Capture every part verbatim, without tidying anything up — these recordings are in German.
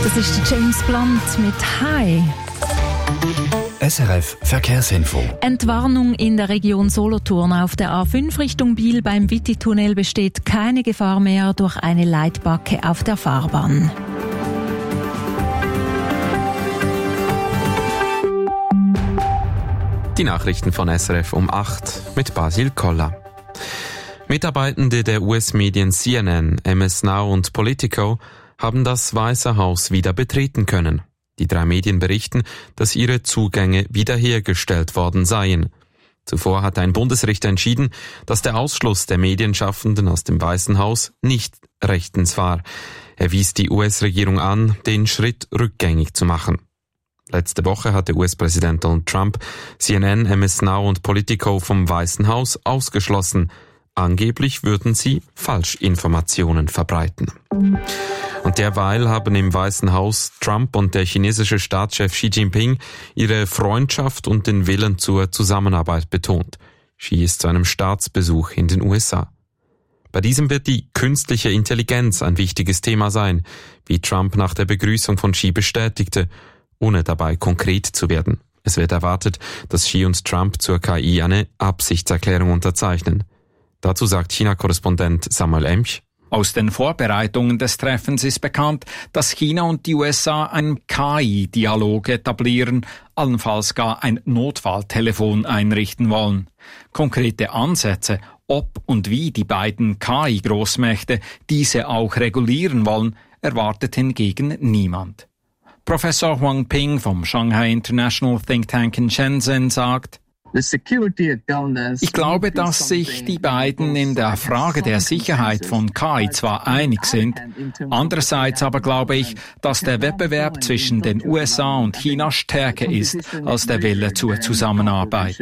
Das ist der James Blunt mit «Hi». S R F Verkehrsinfo. Entwarnung in der Region Solothurn. Auf der A fünf Richtung Biel beim Witti-Tunnel besteht keine Gefahr mehr durch eine Leitbacke auf der Fahrbahn. Die Nachrichten von S R F um acht mit Basil Koller. Mitarbeitende der U S-Medien C N N, M S Now und Politico haben das Weiße Haus wieder betreten können. Die drei Medien berichten, dass ihre Zugänge wiederhergestellt worden seien. Zuvor hatte ein Bundesrichter entschieden, dass der Ausschluss der Medienschaffenden aus dem Weißen Haus nicht rechtens war. Er wies die U S-Regierung an, den Schritt rückgängig zu machen. Letzte Woche hatte U S-Präsident Donald Trump C N N, M S Now und Politico vom Weißen Haus ausgeschlossen. Angeblich würden sie Falschinformationen verbreiten. Und derweil haben im Weißen Haus Trump und der chinesische Staatschef Xi Jinping ihre Freundschaft und den Willen zur Zusammenarbeit betont. Xi ist zu einem Staatsbesuch in den U S A. Bei diesem wird die künstliche Intelligenz ein wichtiges Thema sein, wie Trump nach der Begrüßung von Xi bestätigte, ohne dabei konkret zu werden. Es wird erwartet, dass Xi und Trump zur K I eine Absichtserklärung unterzeichnen. Dazu sagt China-Korrespondent Samuel Emch: Aus den Vorbereitungen des Treffens ist bekannt, dass China und die U S A einen K I-Dialog etablieren, allenfalls gar ein Notfalltelefon einrichten wollen. Konkrete Ansätze, ob und wie die beiden K I-Großmächte diese auch regulieren wollen, erwartet hingegen niemand. Professor Huang Ping vom Shanghai International Think Tank in Shenzhen sagt: Ich glaube, dass sich die beiden in der Frage der Sicherheit von K I zwar einig sind, andererseits aber glaube ich, dass der Wettbewerb zwischen den U S A und China stärker ist als der Wille zur Zusammenarbeit.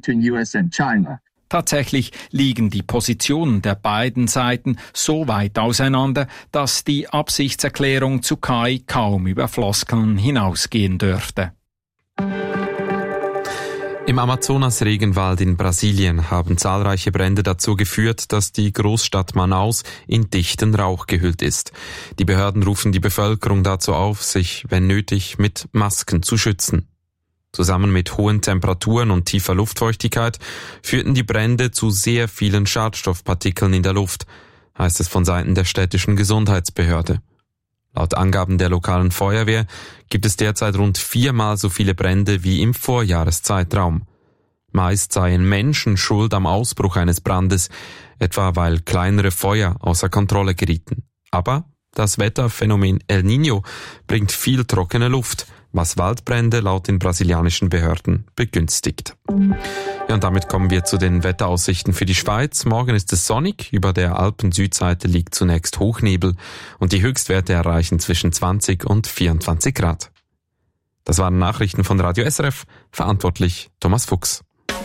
Tatsächlich liegen die Positionen der beiden Seiten so weit auseinander, dass die Absichtserklärung zu K I kaum über Floskeln hinausgehen dürfte. Im Amazonas-Regenwald in Brasilien haben zahlreiche Brände dazu geführt, dass die Großstadt Manaus in dichten Rauch gehüllt ist. Die Behörden rufen die Bevölkerung dazu auf, sich, wenn nötig, mit Masken zu schützen. Zusammen mit hohen Temperaturen und tiefer Luftfeuchtigkeit führten die Brände zu sehr vielen Schadstoffpartikeln in der Luft, heißt es von Seiten der städtischen Gesundheitsbehörde. Laut Angaben der lokalen Feuerwehr gibt es derzeit rund viermal so viele Brände wie im Vorjahreszeitraum. Meist seien Menschen schuld am Ausbruch eines Brandes, etwa weil kleinere Feuer außer Kontrolle gerieten. Aber das Wetterphänomen El Niño bringt viel trockene Luft, was Waldbrände laut den brasilianischen Behörden begünstigt. Ja, und damit kommen wir zu den Wetteraussichten für die Schweiz. Morgen ist es sonnig, über der Alpen-Südseite liegt zunächst Hochnebel und die Höchstwerte erreichen zwischen zwanzig und vierundzwanzig Grad. Das waren Nachrichten von Radio S R F, verantwortlich Thomas Fuchs.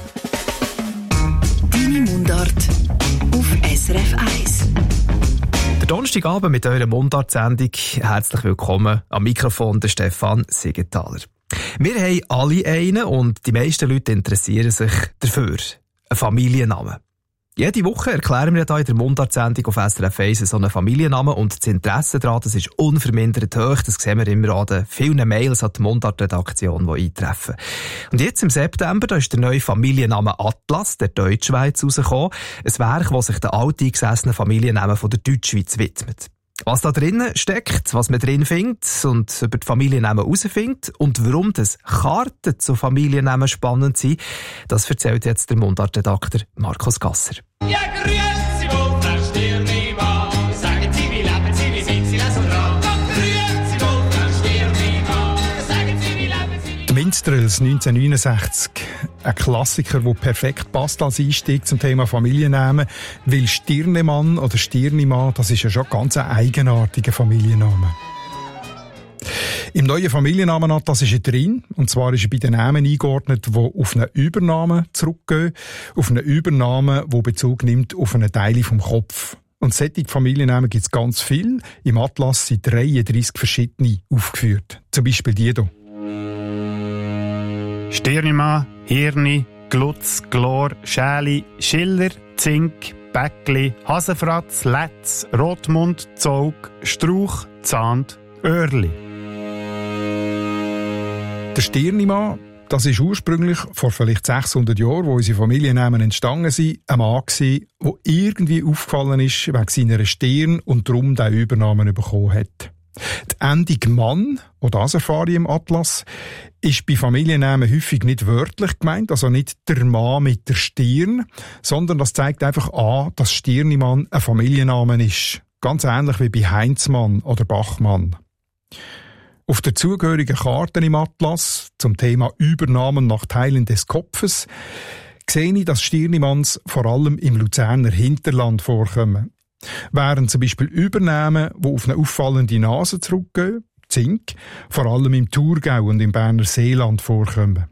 Deine Mundart auf S R F eins. Der Donnerstagabend mit eurer Mundart-Sendung. Herzlich willkommen. Am Mikrofon der Stefan Siegenthaler. Wir haben alle einen und die meisten Leute interessieren sich dafür. Ein Familiennamen. Jede Woche erklären wir hier in der Mundart-Sendung auf S R F eins so einen Familiennamen und das Interesse daran, das ist unvermindert hoch. Das sehen wir immer an den vielen Mails an die Mundart-Redaktion, die eintreffen. Und jetzt im September, da ist der neue Familienname Atlas der Deutschschweiz rausgekommen. Ein Werk, das sich den alteingesessenen Familiennamen von der Deutschschweiz widmet. Was da drinnen steckt, was man drin findet und über die Familiennamen herausfindet und warum das Karten zu Familiennamen spannend sind, das erzählt jetzt der Mundart-Redakteur Markus Gasser. Ja, grüezi wohl, Frau Stirnimann. Sagen Sie, wie leben Sie, wie sind Sie, lassen dran. Grüezi wohl, Frau Stirnimann. Sagen Sie, wie leben Sie, wie... Die Minstrels neunzehnhundertneunundsechzig. Ein Klassiker, der perfekt passt als Einstieg zum Thema Familiennamen. Weil Stirnemann oder Stirnimann, das ist ja schon ganz ein eigenartiger Familienname. Im neuen Familiennamenatlas ist er drin. Und zwar ist er bei den Namen eingeordnet, die auf einen Übernamen zurückgehen. Auf einen Übernamen, der Bezug nimmt auf einen Teil vom Kopf. Und solche Familiennamen gibt es ganz viel. Im Atlas sind dreiunddreissig verschiedene aufgeführt. Zum Beispiel die hier. Stirnimann, Hirni, Glutz, Glor, Schäli, Schiller, Zink, Bäckli, Hasenfratz, Letz, Rotmund, Zog, Strauch, Zahnd, Öhrli. Der Stirnimann, das ist ursprünglich vor vielleicht sechshundert Jahren, wo unsere Familiennamen entstanden sind, ein Mann gewesen, der irgendwie aufgefallen ist wegen seiner Stirn und darum diesen Übernamen bekommen hat. Die Endung Mann, auch das erfahre ich im Atlas, ist bei Familiennamen häufig nicht wörtlich gemeint, also nicht der Mann mit der Stirn, sondern das zeigt einfach an, dass Stirnimann ein Familienname ist. Ganz ähnlich wie bei Heinzmann oder Bachmann. Auf der zugehörigen Karte im Atlas zum Thema Übernahmen nach Teilen des Kopfes sehe ich, dass Stirnimanns vor allem im Luzerner Hinterland vorkommen. Während zum Beispiel Übernahmen, die auf eine auffallende Nase zurückgehen, Zink, vor allem im Thurgau und im Berner Seeland vorkommen.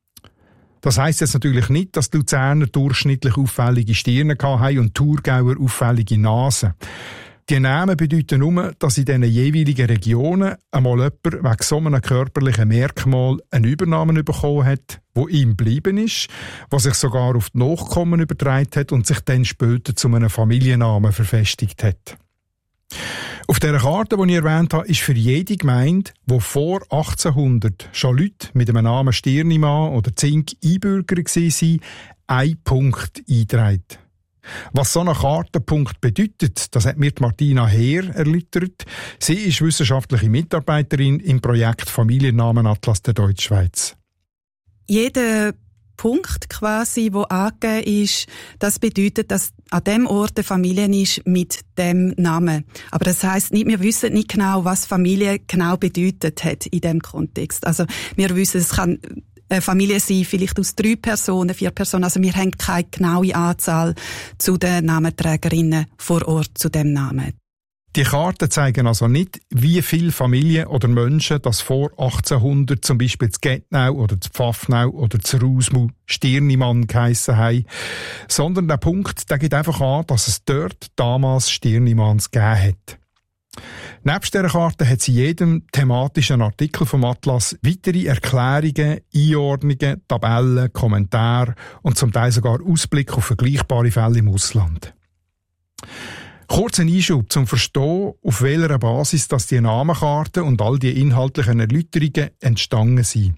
Das heisst jetzt natürlich nicht, dass die Luzerner durchschnittlich auffällige Stirne hatten und die Thurgauer auffällige Nasen. Die Namen bedeuten nur, dass in diesen jeweiligen Regionen einmal jemand wegen so einem körperlichen Merkmal einen Übernamen bekommen hat, der ihm geblieben ist, was sich sogar auf die Nachkommen übertragen hat und sich dann später zu einem Familiennamen verfestigt hat. Auf dieser Karte, die ich erwähnt habe, ist für jede Gemeinde, die vor achtzehnhundert schon Leute mit dem Namen Stirnimann oder Zink Einbürger waren, ein Punkt eingetragen. Was so ein Kartenpunkt bedeutet, das hat mir Martina Heer erläutert. Sie ist wissenschaftliche Mitarbeiterin im Projekt Familiennamenatlas der Deutschschweiz. Jeder Punkt quasi, wo angegeben ist, das bedeutet, dass an dem Ort eine Familie ist mit dem Namen. Aber das heisst nicht, wir wissen nicht genau, was Familie genau bedeutet hat in dem Kontext. Also wir wissen, es kann eine Familie sein, vielleicht aus drei Personen, vier Personen. Also wir haben keine genaue Anzahl zu den Namenträgerinnen vor Ort zu dem Namen. Die Karten zeigen also nicht, wie viele Familien oder Menschen das vor achtzehnhundert zum Beispiel zu Gettnau oder zu Pfaffnau oder zu Rausmu Stirnimann geheissen haben, sondern der Punkt, der gibt einfach an, dass es dort damals Stirnimanns gegeben hat. Nebst dieser Karte hat sie in jedem thematischen Artikel vom Atlas weitere Erklärungen, Einordnungen, Tabellen, Kommentare und zum Teil sogar Ausblick auf vergleichbare Fälle im Ausland. Kurz ein Einschub zum Verstehen, auf welcher Basis dass die Namenkarten und all die inhaltlichen Erläuterungen entstanden sind.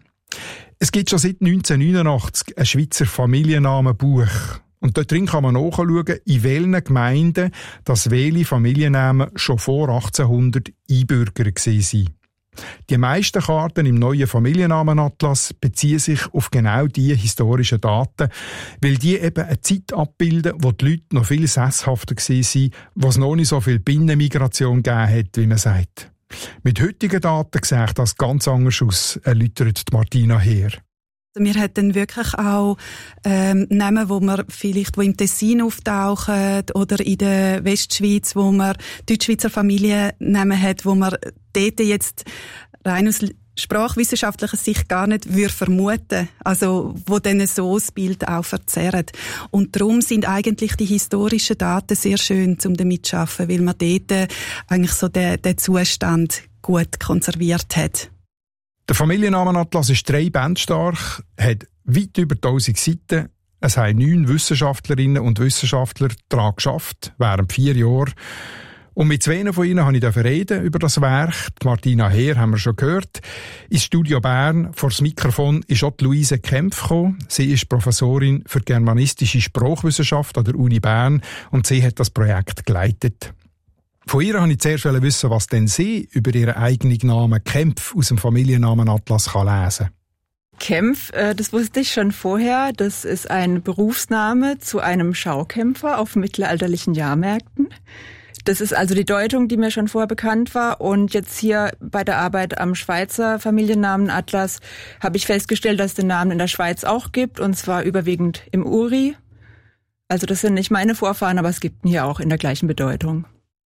Es gibt schon seit neunzehnhundertneunundachtzig ein Schweizer Familiennamenbuch. Und dort drin kann man nachschauen, in welchen Gemeinden das welche Familiennamen schon vor achtzehnhundert Einbürger waren. Die meisten Karten im neuen Familiennamenatlas beziehen sich auf genau diese historischen Daten, weil die eben eine Zeit abbilden, wo die Leute noch viel sesshafter waren, wo es noch nicht so viel Binnenmigration gegeben hat, wie man sagt. Mit heutigen Daten sieht das ganz anders aus, erläutert Martina Heer. Wir haben dann wirklich auch ähm, Namen, wo wir vielleicht wo im Tessin auftauchen oder in der Westschweiz, wo man Deutschschweizer Familiennamen hat, wo man dort jetzt rein aus sprachwissenschaftlicher Sicht gar nicht würde vermuten, also wo dann so das Bild auch verzerren. Und darum sind eigentlich die historischen Daten sehr schön zum damit zu arbeiten, weil man dort eigentlich so den, den Zustand gut konserviert hat. Der Familiennamenatlas ist drei Bände stark, hat weit über tausend Seiten. Es haben neun Wissenschaftlerinnen und Wissenschaftler daran geschafft, während vier Jahren. Und mit zwei von ihnen habe ich reden über das Werk. Die Martina Heer haben wir schon gehört. Ins Studio Bern, vor das Mikrofon, ist auch die Luise Kempf gekommen. Sie ist Professorin für germanistische Sprachwissenschaft an der Uni Bern und sie hat das Projekt geleitet. Von ihr wollte ich zuerst wissen, was denn sie über ihren eigenen Namen Kempf aus dem Familiennamenatlas kann lesen kann. Kempf, das wusste ich schon vorher, das ist ein Berufsname zu einem Schaukämpfer auf mittelalterlichen Jahrmärkten. Das ist also die Deutung, die mir schon vorher bekannt war. Und jetzt hier bei der Arbeit am Schweizer Familiennamenatlas habe ich festgestellt, dass es den Namen in der Schweiz auch gibt, und zwar überwiegend im Uri. Also das sind nicht meine Vorfahren, aber es gibt ihn hier auch in der gleichen Bedeutung.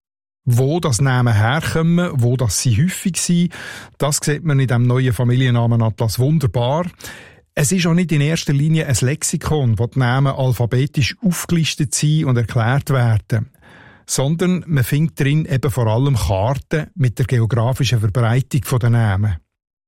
Wo das Namen herkommen, wo das sie häufig sind, das sieht man in diesem neuen Familiennamenatlas wunderbar. Es ist auch nicht in erster Linie ein Lexikon, wo die Namen alphabetisch aufgelistet sind und erklärt werden, sondern man findet drin eben vor allem Karten mit der geografischen Verbreitung der Namen.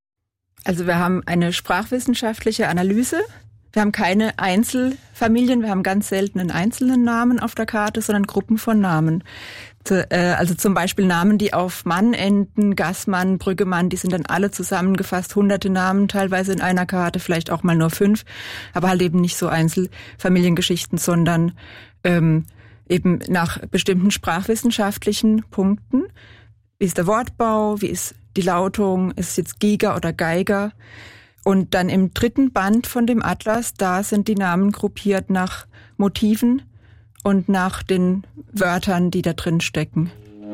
Also wir haben eine sprachwissenschaftliche Analyse. Wir haben keine Einzelfamilien, wir haben ganz selten einen einzelnen Namen auf der Karte, sondern Gruppen von Namen. Also zum Beispiel Namen, die auf Mann enden, Gassmann, Brüggemann, die sind dann alle zusammengefasst, hunderte Namen, teilweise in einer Karte, vielleicht auch mal nur fünf, aber halt eben nicht so Einzelfamiliengeschichten, sondern ähm, eben nach bestimmten sprachwissenschaftlichen Punkten. Wie ist der Wortbau, wie ist die Lautung, ist es jetzt Giger oder Geiger? Und dann im dritten Band von dem Atlas, da sind die Namen gruppiert nach Motiven und nach den Wörtern, die da drin stecken.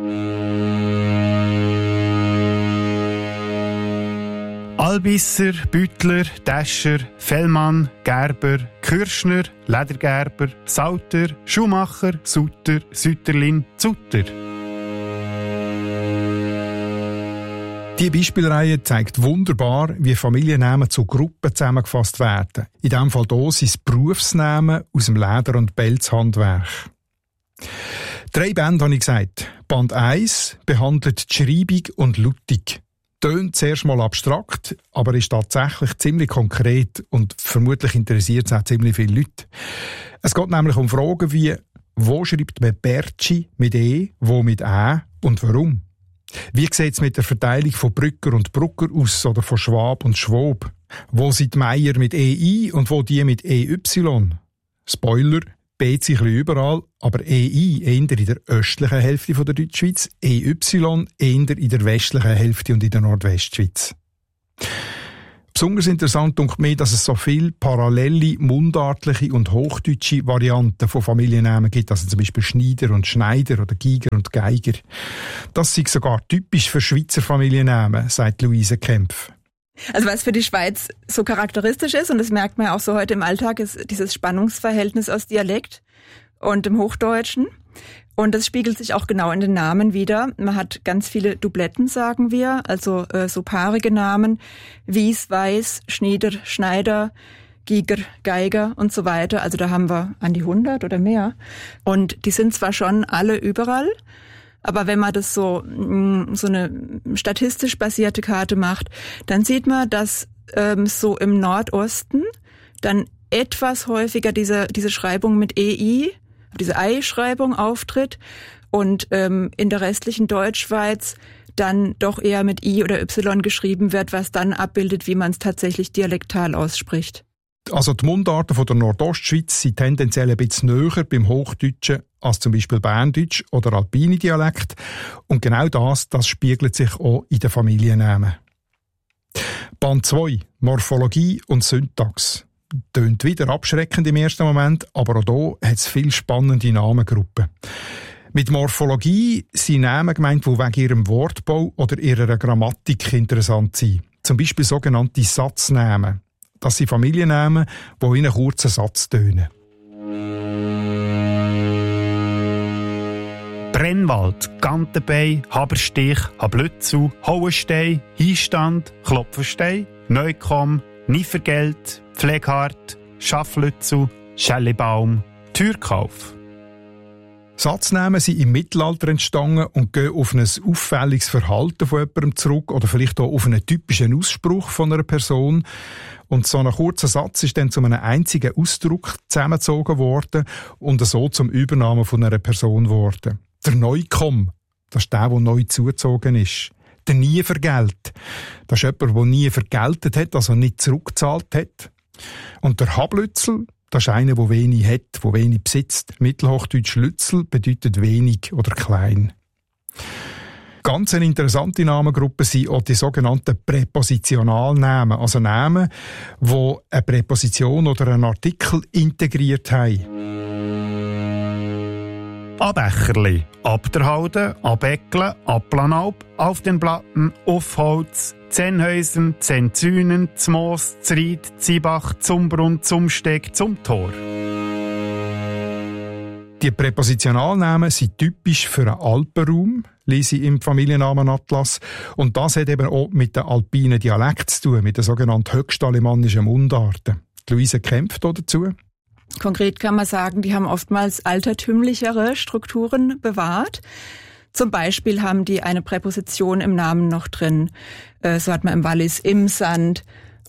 Albisser, Büttler, Täscher, Fellmann, Gerber, Kürschner, Ledergerber, Sauter, Schuhmacher, Sutter, Sütterlin, Zutter. Die Beispielreihe zeigt wunderbar, wie Familiennamen zu Gruppen zusammengefasst werden. In diesem Fall hier sind es Berufsnamen aus dem Leder- und Pelzhandwerk. Drei Bände habe ich gesagt. Band eins behandelt die Schreibung und Lautung. Tönt zuerst mal abstrakt, aber ist tatsächlich ziemlich konkret und vermutlich interessiert es auch ziemlich viele Leute. Es geht nämlich um Fragen wie, wo schreibt man Bertschi mit E, wo mit Ä und warum? Wie sieht es mit der Verteilung von Brücker und Brucker aus oder von Schwab und Schwob? Wo sind die Meier mit E I und wo die mit E Y? Spoiler, B sich ein bisschen überall, aber E I eher in der östlichen Hälfte der Deutschschweiz, E Y eher in der westlichen Hälfte und in der Nordwestschweiz. Besonders interessant dunkt mir, dass es so viele parallele, mundartliche und hochdeutsche Varianten von Familiennamen gibt, also zum Beispiel Schneider und Schneider oder Giger und Geiger. Das ist sogar typisch für Schweizer Familiennamen, sagt Luise Kempf. Also was für die Schweiz so charakteristisch ist, und das merkt man ja auch so heute im Alltag, ist dieses Spannungsverhältnis aus Dialekt und dem Hochdeutschen. Und das spiegelt sich auch genau in den Namen wider. Man hat ganz viele Dubletten, sagen wir, also äh, so paarige Namen, Wies, Weiß, Schnieder, Schneider, Giger, Geiger und so weiter. Also da haben wir an die hundert oder mehr. Und die sind zwar schon alle überall, aber wenn man das so so eine statistisch basierte Karte macht, dann sieht man, dass ähm, so im Nordosten dann etwas häufiger diese diese Schreibung mit E I, diese Ei-Schreibung auftritt und ähm, in der restlichen Deutschschweiz dann doch eher mit I oder Y geschrieben wird, was dann abbildet, wie man es tatsächlich dialektal ausspricht. Also die Mundarten von der Nordostschweiz sind tendenziell ein bisschen näher beim Hochdeutschen als zum Beispiel Berndeutsch oder alpine Dialekt. Und genau das, das spiegelt sich auch in den Familiennamen. Band zwei, Morphologie und Syntax. Tönt wieder abschreckend im ersten Moment, aber auch hier hat es viele spannende Namengruppen. Mit Morphologie sind Namen gemeint, die wegen ihrem Wortbau oder ihrer Grammatik interessant sind. Zum Beispiel sogenannte Satznamen. Das sind Familiennamen, die in einem kurzen Satz tönen. Brennwald, Gantenbein, Haberstich, Hablützu, Hauenstein, Hinstand, Klopfenstein, Neukomm, Niefergeld, Pfleghart, Schafflützu, Schellebaum, Türkauf. Satznamen sind im Mittelalter entstanden und gehen auf ein auffälliges Verhalten von jemandem zurück oder vielleicht auch auf einen typischen Ausspruch von einer Person. Und so ein kurzer Satz ist dann zu einem einzigen Ausdruck zusammengezogen worden und so zum Übernahme von einer Person geworden. Der Neukomm, das ist der, der neu zugezogen ist. Der Nievergelt, das ist jemand, der nie vergeltet hat, also nicht zurückgezahlt hat. Und der Hablützel, das ist einer, der wenig hat, der wenig besitzt. Mittelhochdeutsch Lützel bedeutet wenig oder klein. Ganz eine interessante Namengruppe sind auch die sogenannten Präpositionalnamen, also Namen, die eine Präposition oder einen Artikel integriert haben. Abecherli, Abderhalden, Abäckle, Abplanalp, auf den Platten, auf Holz, Zennhäusern, Zenzünen, Zmoos, Zried, Ziebach, Zumbrunn, Zumsteg, zum Tor. Die Präpositionalnamen sind typisch für einen Alpenraum, lese ich im Familiennamenatlas. Und das hat eben auch mit den alpinen Dialekten zu tun, mit den sogenannten höchstalemannischen Mundarten. Die Luise kämpft dazu. Konkret kann man sagen, die haben oftmals altertümlichere Strukturen bewahrt. Zum Beispiel haben die eine Präposition im Namen noch drin. So hat man im Wallis Imsand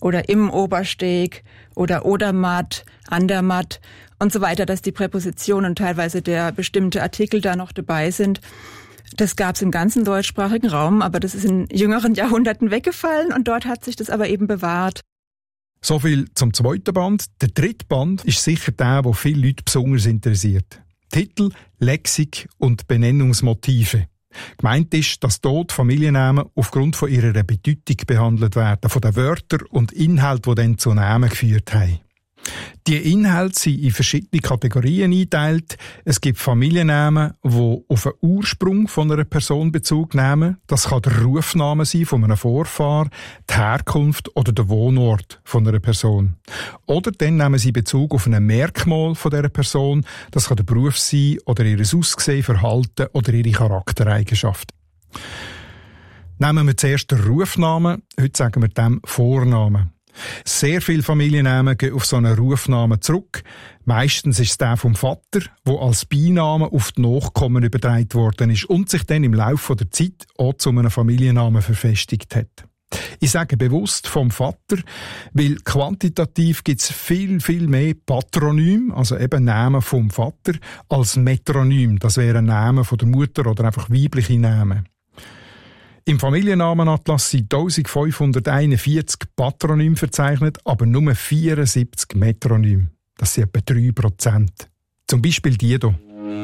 oder im Obersteg oder Odermatt, Andermatt und so weiter, dass die Präpositionen und teilweise der bestimmte Artikel da noch dabei sind. Das gab es im ganzen deutschsprachigen Raum, aber das ist in jüngeren Jahrhunderten weggefallen und dort hat sich das aber eben bewahrt. So viel zum zweiten Band. Der dritte Band ist sicher der, der viele Leute besonders interessiert. Titel, Lexik und Benennungsmotive. Gemeint ist, dass dort Familiennamen aufgrund von ihrer Bedeutung behandelt werden, von den Wörtern und Inhalten, die dann zu Namen geführt haben. Die Inhalte sind in verschiedene Kategorien eingeteilt. Es gibt Familiennamen, die auf einen Ursprung von einer Person Bezug nehmen. Das kann der Rufname sein von einem Vorfahr, die Herkunft oder der Wohnort von einer Person. Oder dann nehmen sie Bezug auf ein Merkmal von dieser Person. Das kann der Beruf sein oder ihr Aussehen, Verhalten oder ihre Charaktereigenschaften. Nehmen wir zuerst den Rufnamen. Heute sagen wir dem Vornamen. Sehr viele Familiennamen gehen auf so einen Rufnamen zurück. Meistens ist es der vom Vater, der als Beiname auf die Nachkommen übertragen worden ist und sich dann im Laufe der Zeit auch zu einem Familiennamen verfestigt hat. Ich sage bewusst vom Vater, weil quantitativ gibt es viel, viel mehr Patronym, also eben Namen vom Vater, als Metronym. Das wären Namen von der Mutter oder einfach weibliche Namen. Im Familiennamenatlas sind eintausendfünfhunderteinundvierzig Patronyme verzeichnet, aber nur vierundsiebzig Metronyme. Das sind etwa drei Prozent. Zum Beispiel die hier.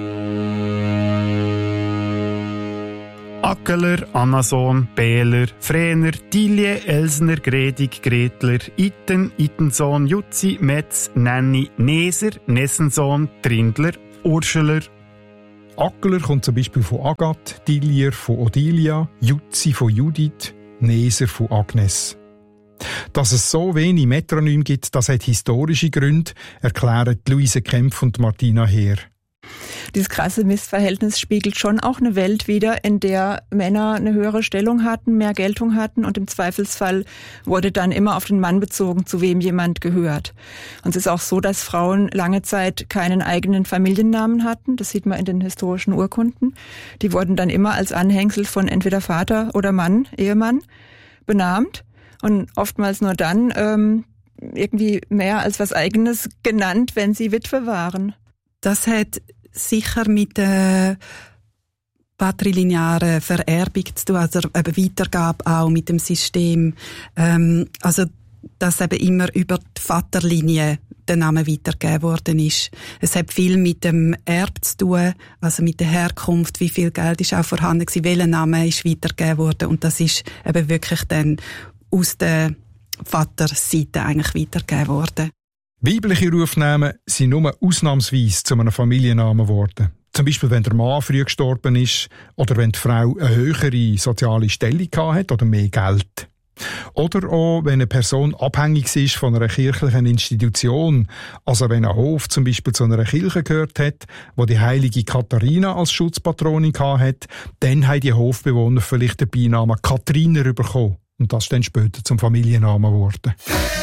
Ackeler, Amazon, Behler, Frener, Tilje, Elsner, Gredig, Gretler, Itten, Ittensohn, Jutzi, Metz, Nenni, Neser, Nessensohn, Trindler, Urscheler. Ackler kommt zum Beispiel von Agathe, Tillier von Odilia, Jutzi von Judith, Neser von Agnes. Dass es so wenig Metronyme gibt, das hat historische Gründe, erklären Luise Kempf und Martina Heer. Dieses krasse Missverhältnis spiegelt schon auch eine Welt wider, in der Männer eine höhere Stellung hatten, mehr Geltung hatten und im Zweifelsfall wurde dann immer auf den Mann bezogen, zu wem jemand gehört. Und es ist auch so, dass Frauen lange Zeit keinen eigenen Familiennamen hatten. Das sieht man in den historischen Urkunden. Die wurden dann immer als Anhängsel von entweder Vater oder Mann, Ehemann, benannt und oftmals nur dann ähm, irgendwie mehr als was Eigenes genannt, wenn sie Witwe waren. Das hat sicher mit der patrilinearen Vererbung zu tun, also eben Weitergabe auch mit dem System. Ähm, also, dass eben immer über die Vaterlinie der Name weitergegeben worden ist. Es hat viel mit dem Erb zu tun, also mit der Herkunft, wie viel Geld ist auch vorhanden gewesen, welcher Name ist weitergegeben worden und das ist eben wirklich dann aus der Vaterseite eigentlich weitergegeben worden. Weibliche Rufnamen sind nur ausnahmsweise zu einem Familiennamen geworden. Zum Beispiel, wenn der Mann früh gestorben ist oder wenn die Frau eine höhere soziale Stellung hatte oder mehr Geld. Oder auch, wenn eine Person abhängig ist von einer kirchlichen Institution, also wenn ein Hof zum Beispiel zu einer Kirche gehört hat, wo die heilige Katharina als Schutzpatronin hatte, dann haben die Hofbewohner vielleicht den Beinamen Kathariner bekommen. Und das ist dann später zum Familiennamen geworden.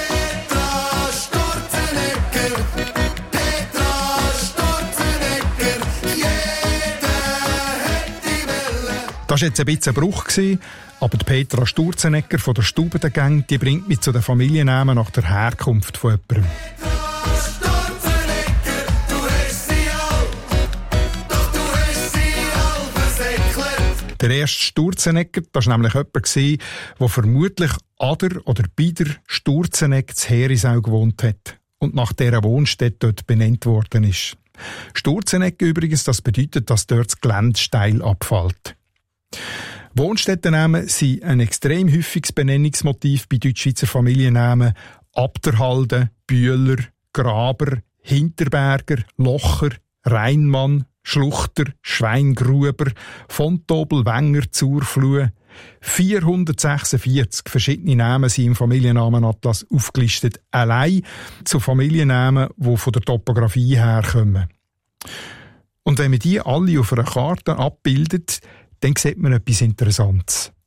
Das war jetzt ein bisschen ein Bruch, aber die Petra Sturzenegger von der Stubengang, die bringt mich zu den Familiennamen nach der Herkunft von jemandem. Der erste Sturzenegger, das war nämlich jemand, der vermutlich an der oder bei der Sturzenegg zu Herisau gewohnt hat und nach dieser Wohnstätte dort benannt worden ist. Sturzenegg übrigens, das bedeutet, dass dort das Gelände steil abfällt. Wohnstättennamen sind ein extrem häufiges Benennungsmotiv bei Deutschschweizer Familiennamen. Abderhalden, Bühler, Graber, Hinterberger, Locher, Rheinmann, Schluchter, Schweingruber, Fontobel, Wenger, Zurflue. vierhundertsechsundvierzig verschiedene Namen sind im Familiennamenatlas aufgelistet, allein zu Familiennamen, die von der Topografie herkommen. Und wenn man die alle auf einer Karte abbildet, dann sieht man etwas Interessantes.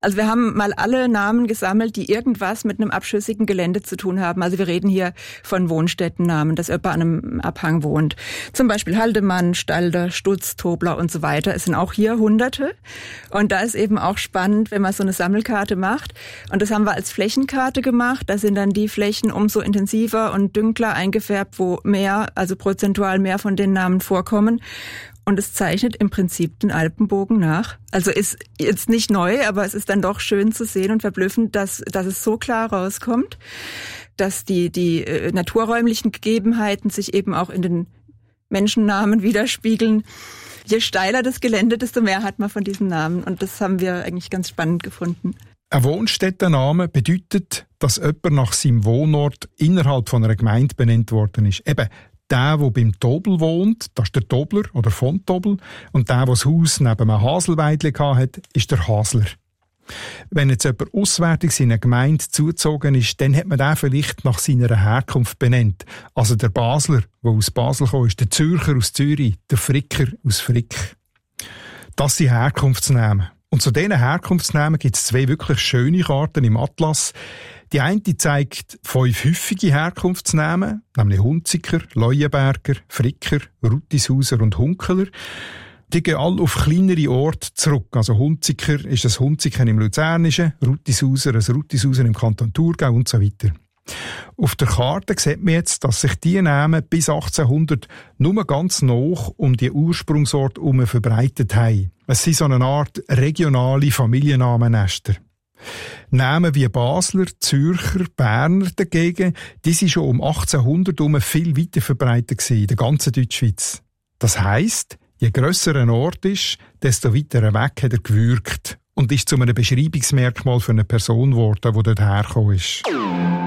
Also wir haben mal alle Namen gesammelt, die irgendwas mit einem abschüssigen Gelände zu tun haben. Also wir reden hier von Wohnstättennamen, dass jemand an einem Abhang wohnt. Zum Beispiel Haldemann, Stalder, Stutz, Tobler und so weiter. Es sind auch hier Hunderte. Und da ist eben auch spannend, wenn man so eine Sammelkarte macht. Und das haben wir als Flächenkarte gemacht. Da sind dann die Flächen umso intensiver und dünkler eingefärbt, wo mehr, also prozentual mehr von den Namen vorkommen. Und es zeichnet im Prinzip den Alpenbogen nach. Also ist jetzt nicht neu, aber es ist dann doch schön zu sehen und verblüffend, dass, dass es so klar rauskommt, dass die, die äh, naturräumlichen Gegebenheiten sich eben auch in den Menschennamen widerspiegeln. Je steiler das Gelände, desto mehr hat man von diesen Namen. Und das haben wir eigentlich ganz spannend gefunden. Ein Wohnstättenname bedeutet, dass jemand nach seinem Wohnort innerhalb von einer Gemeinde benannt worden ist. Eben, der, der beim Tobel wohnt, das ist der Tobler oder von Tobel. Und der, der das Haus neben einem Haselweidli hatte, ist der Hasler. Wenn jetzt jemand auswärtig in eine Gemeinde zugezogen ist, dann hat man den vielleicht nach seiner Herkunft benannt. Also der Basler, der aus Basel kam, ist der Zürcher aus Zürich, der Fricker aus Frick. Das sind Herkunftsnamen. Und zu diesen Herkunftsnamen gibt es zwei wirklich schöne Karten im Atlas. Die eine zeigt fünf häufige Herkunftsnamen, nämlich Hunziker, Leuenberger, Fricker, Ruttishauser und Hunkeler. Die gehen alle auf kleinere Orte zurück. Also Hunziker ist ein Hunziker im Luzernischen, Ruttishauser ein Ruttishauser im Kanton Thurgau und so weiter. Auf der Karte sieht man jetzt, dass sich diese Namen bis achtzehnhundert nur ganz nah um die Ursprungsorte herum verbreitet haben. Es sind so eine Art regionale Familiennamennester. Namen wie Basler, Zürcher, Berner dagegen, die sind schon um achtzehnhundert herum viel weiter verbreitet gewesen, in der ganzen Deutschschweiz. Das heisst, je grösser ein Ort ist, desto weiter weg hat er gewirkt und ist zu einem Beschreibungsmerkmal für eine Person geworden, die dort hergekommen ist.